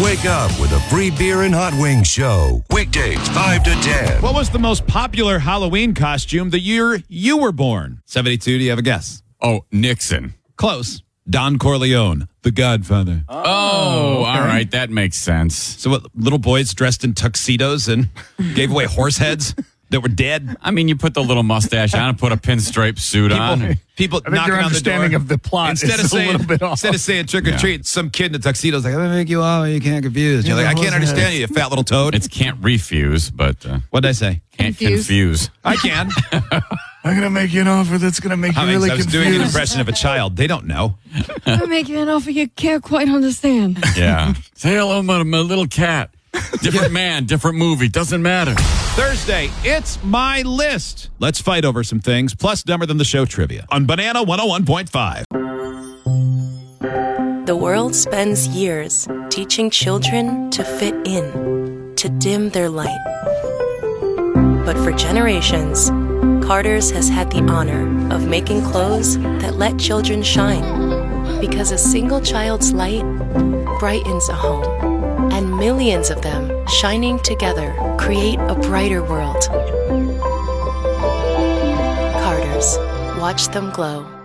Wake up with a free beer and hot wings show. Weekdays 5 to 10. What was the most popular Halloween costume the year you were born? 72, do you have a guess? Oh, Nixon. Close. Don Corleone, the Godfather. Oh, all right. That makes sense. So what, little boys dressed in tuxedos and gave away horse heads that were dead? I mean, you put the little mustache on and put a pinstripe suit on. People I think knocking your on the door. understanding of the plot Instead is of saying, a little bit off. Instead of saying trick or treat, some kid in a tuxedo is like, I'm going to make you all, you can't confuse. You're like, I can't understand you, you fat little toad. It's can't refuse, but What'd I say? can't confuse. I can. I'm going to make you an offer that's going to make you really I was confused. doing an impression of a child. They don't know. I'm making an offer you can't quite understand. Yeah. Say hello, my little cat. Different man, different movie. Doesn't matter. Thursday, it's my list. Let's fight over some things, plus Dumber Than the Show trivia on Banana 101.5. The world spends years teaching children to fit in, to dim their light. But for generations, Carter's has had the honor of making clothes that let children shine. Because a single child's light brightens a home. And millions of them shining together create a brighter world. Carter's. Watch them glow.